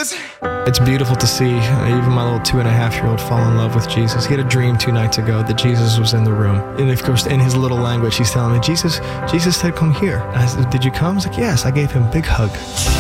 Jesus. It's beautiful to see even my little 2.5-year-old fall in love with Jesus. He had a dream 2 nights ago that Jesus was in the room. And of course, in his little language, he's telling me, Jesus said, come here. And I said, did you come? He's like, yes, I gave him a big hug.